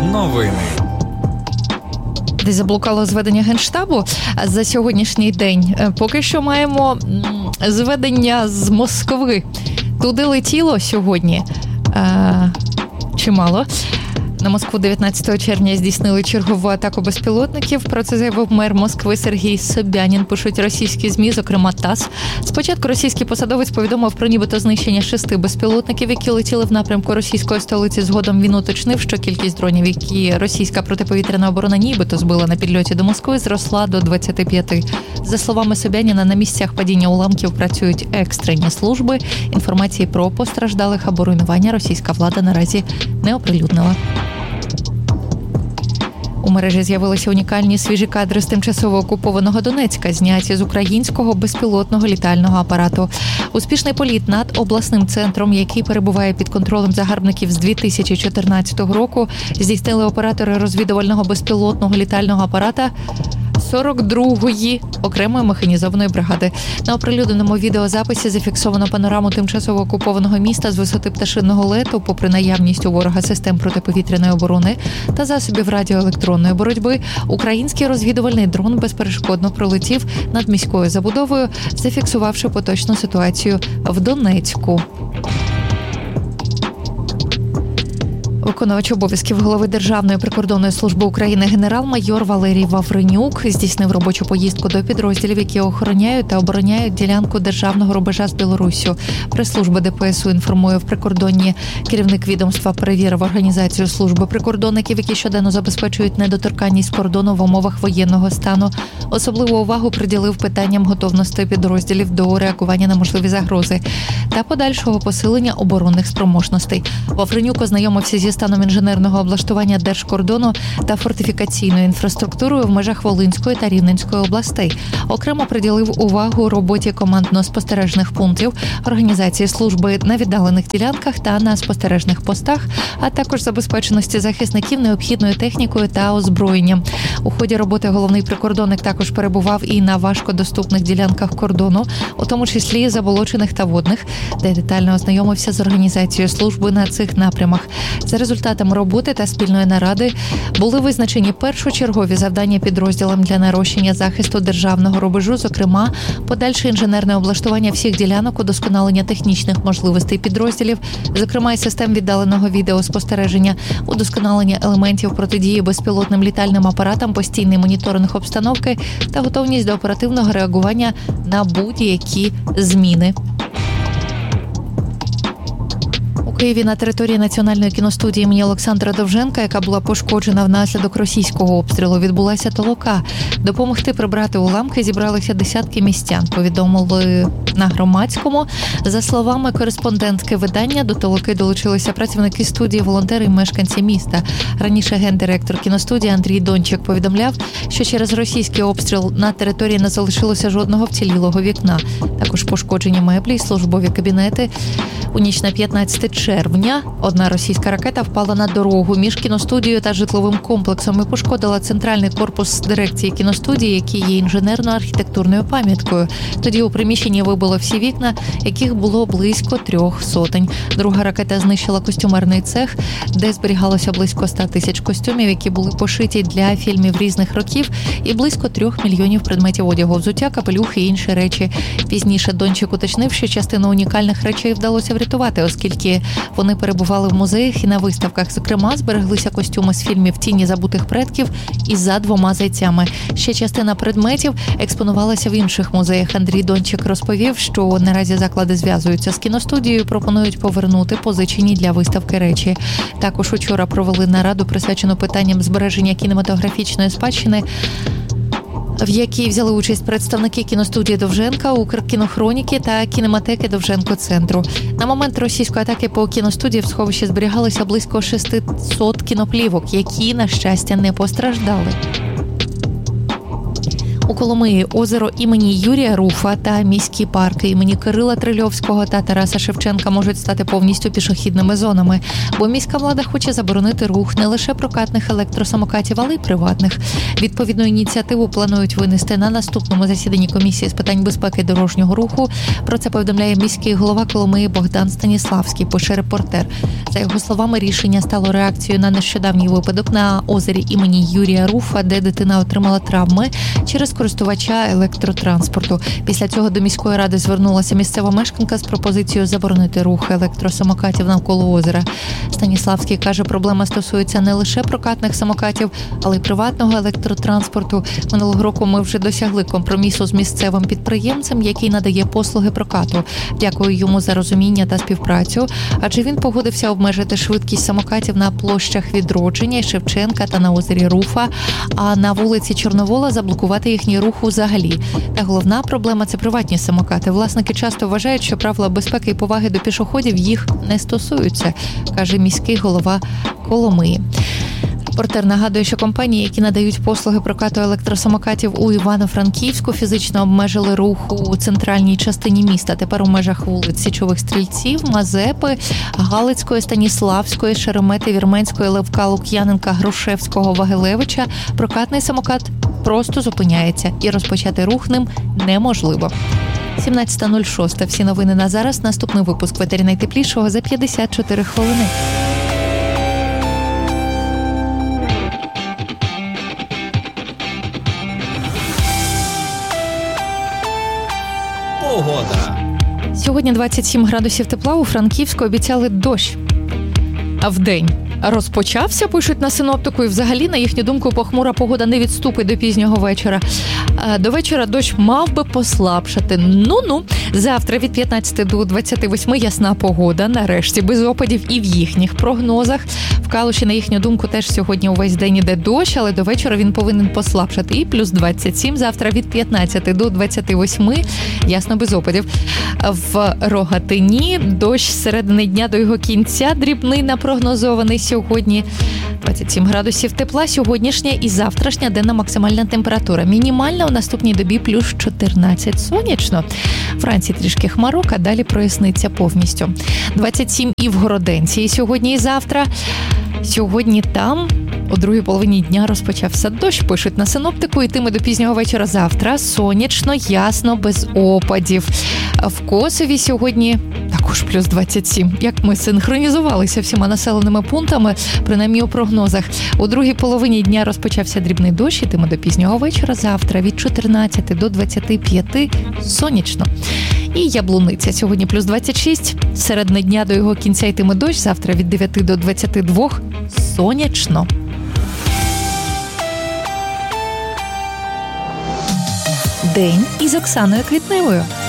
Новини. Десь заблукало зведення Генштабу за сьогоднішній день. Поки що маємо зведення з Москви. Туди летіло сьогодні чимало. На Москву 19 червня здійснили чергову атаку безпілотників. Про це заявив мер Москви Сергій Собянін. Пишуть російські ЗМІ, зокрема ТАСС. Спочатку російський посадовець повідомив про нібито знищення 6 безпілотників, які летіли в напрямку російської столиці. Згодом він уточнив, що кількість дронів, які російська протиповітряна оборона нібито збила на підльоті до Москви, зросла до 25. За словами Собяніна, на місцях падіння уламків працюють екстрені служби. Інформації про постраждалих або руйнування російська влада наразі не оприлюднила. У мережі з'явилися унікальні свіжі кадри з тимчасово окупованого Донецька, зняті з українського безпілотного літального апарату. Успішний політ над обласним центром, який перебуває під контролем загарбників з 2014 року, здійснили оператори розвідувального безпілотного літального апарата 42-ї окремої механізованої бригади. На оприлюдненому відеозаписі зафіксовано панораму тимчасово окупованого міста з висоти пташиного лету, попри наявність у ворога систем протиповітряної оборони та засобів радіоелектронної боротьби. Український розвідувальний дрон безперешкодно пролетів над міською забудовою, зафіксувавши поточну ситуацію в Донецьку. Виконувач обов'язків голови Державної прикордонної служби України генерал-майор Валерій Вавренюк здійснив робочу поїздку до підрозділів, які охороняють та обороняють ділянку державного рубежа з Білоруссю. Прес-служба ДПСУ інформує в прикордонні. Керівник відомства перевірив організацію служби прикордонників, які щоденно забезпечують недоторканність кордону в умовах воєнного стану. Особливу увагу приділив питанням готовності підрозділів до реагування на можливі загрози та подальшого посилення оборонних спроможностей. Вавренюк ознайомився зі станом інженерного облаштування держкордону та фортифікаційною інфраструктурою в межах Волинської та Рівненської областей. Окремо приділив увагу роботі командно-спостережних пунктів, організації служби на віддалених ділянках та на спостережних постах, а також забезпеченості захисників необхідною технікою та озброєнням. У ході роботи головний прикордонник також перебував і на важкодоступних ділянках кордону, у тому числі заболочених та водних, де детально ознайомився з організацією служби на цих напрямах. За результатами роботи та спільної наради були визначені першочергові завдання підрозділам для нарощення захисту державного рубежу, зокрема, подальше інженерне облаштування всіх ділянок, удосконалення технічних можливостей підрозділів, зокрема і систем віддаленого відеоспостереження, удосконалення елементів протидії безпілотним літальним апаратам, постійний моніторинг обстановки та готовність до оперативного реагування на будь-які зміни. У Києві на території Національної кіностудії імені Олександра Довженка, яка була пошкоджена внаслідок російського обстрілу, відбулася толока. Допомогти прибрати уламки зібралися десятки містян, повідомили на Громадському. За словами кореспондентки видання, до толоки долучилися працівники студії, волонтери і мешканці міста. Раніше гендиректор кіностудії Андрій Дончик повідомляв, що через російський обстріл на території не залишилося жодного вцілілого вікна. Також пошкоджені меблі і службові кабінети. У ніч на 15 червня одна російська ракета впала на дорогу між кіностудією та житловим комплексом і пошкодила центральний корпус дирекції кіностудії, який є інженерно-архітектурною пам'яткою. Тоді у приміщенні вибило всі вікна, яких було близько 300. Друга ракета знищила костюмерний цех, де зберігалося близько 100 тисяч костюмів, які були пошиті для фільмів різних років, і близько 3 мільйонів предметів одягу, взуття, капелюхи і інші речі. Пізніше Дончик уточнив, що частину унікальних речей вдалося врятувати, оскільки вони перебували в музеях і на виставках. Зокрема, збереглися костюми з фільмів «Тіні забутих предків» і «За двома зайцями». Ще частина предметів експонувалася в інших музеях. Андрій Дончик розповів, що наразі заклади зв'язуються з кіностудією і пропонують повернути позичені для виставки речі. Також учора провели нараду, присвячену питанням збереження кінематографічної спадщини, в якій взяли участь представники кіностудії Довженка, Укркінохроніки та кінематеки Довженко-центру. На момент російської атаки по кіностудії в сховищі зберігалися близько 600 кіноплівок, які, на щастя, не постраждали. У Коломиї озеро імені Юрія Руфа та міські парки імені Кирила Трильовського та Тараса Шевченка можуть стати повністю пішохідними зонами, бо міська влада хоче заборонити рух не лише прокатних електросамокатів, але й приватних. Відповідну ініціативу планують винести на наступному засіданні комісії з питань безпеки дорожнього руху. Про це повідомляє міський голова Коломиї Богдан Станіславський, пише «Репортер». За його словами, рішення стало реакцією на нещодавній випадок на озері імені Юрія Руфа, де дитина отримала травми через користувача електротранспорту. Після цього до міської ради звернулася місцева мешканка з пропозицією заборонити рух електросамокатів навколо озера. Станіславський каже, проблема стосується не лише прокатних самокатів, але й приватного електротранспорту. Минулого року ми вже досягли компромісу з місцевим підприємцем, який надає послуги прокату. Дякую йому за розуміння та співпрацю, адже він погодився обмежити швидкість самокатів на площах Відродження, Шевченка та на озері Руфа, а на вулиці Чорновола заблокувати їхній рух взагалі. Та головна проблема – це приватні самокати. Власники часто вважають, що правила безпеки і поваги до пішоходів їх не стосуються, каже міський голова Коломиї. Репортер нагадує, що компанії, які надають послуги прокату електросамокатів у Івано-Франківську, фізично обмежили рух у центральній частині міста. Тепер у межах вулиць Січових Стрільців, Мазепи, Галицької, Станіславської, Шеремети, Вірменської, Левка, Лук'яненка, Грушевського, Вагилевича прокатний самокат просто зупиняється і розпочати рух ним неможливо. 17:06. Всі новини на зараз. Наступний випуск в етері найтеплішого за 54 хвилини. Погода. Сьогодні 27 градусів тепла, у Франківську обіцяли дощ. А вдень розпочався, пишуть на синоптику, і взагалі, на їхню думку, похмура погода не відступить до пізнього вечора. До вечора дощ мав би послабшати. Завтра від 15 до 28 ясна погода, нарешті, без опадів і в їхніх прогнозах. В Калуші, на їхню думку, теж сьогодні увесь день іде дощ, але до вечора він повинен послабшати. І плюс 27, завтра від 15 до 28, ясно, без опадів. В Рогатині дощ з середини дня до його кінця, дрібний напрогнозований сьогодні. 27 градусів тепла, сьогоднішня і завтрашня денна максимальна температура. Мінімальна у наступній добі плюс 14, сонячно. Вранці трішки хмарок, а далі проясниться повністю. 27 і в Городенці і сьогодні, і завтра. Сьогодні там у другій половині дня розпочався дощ, пишуть на синоптику, йтиме до пізнього вечора завтра. Сонячно, ясно, без опадів. В Косові сьогодні також плюс 27. Як ми синхронізувалися всіма населеними пунктами, принаймні у прогнозах. У другій половині дня розпочався дрібний дощ, йтиме до пізнього вечора завтра від 14 до 25 сонячно. І Яблуниця сьогодні плюс 26, середини дня до його кінця йтиме дощ, завтра від 9 до 22 сонячно. День із Оксаною Квітневою.